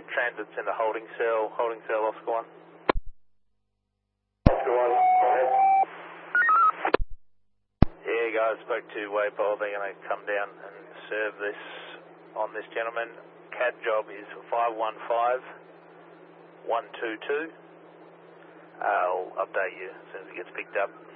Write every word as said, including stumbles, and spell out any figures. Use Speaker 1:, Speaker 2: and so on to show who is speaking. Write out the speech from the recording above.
Speaker 1: Transit's in the holding cell, holding cell Oscar one.
Speaker 2: Oscar one, go ahead.
Speaker 1: Yeah, guys, spoke to Waypole. They're going to come down and serve this on this gentleman. C A D job is five one five one two two. I'll update you as soon as it gets picked up.